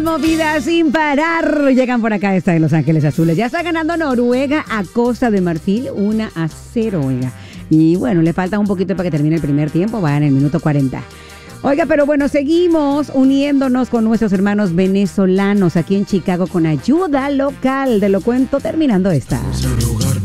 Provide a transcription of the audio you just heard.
Movida sin parar. Llegan por acá esta de Los Ángeles Azules. Ya está ganando Noruega a Costa de Marfil 1-0, oiga. Y bueno, le falta un poquito para que termine el primer tiempo. Va en el minuto 40. Oiga, pero bueno, seguimos uniéndonos con nuestros hermanos venezolanos aquí en Chicago con ayuda local. Te lo cuento terminando esta.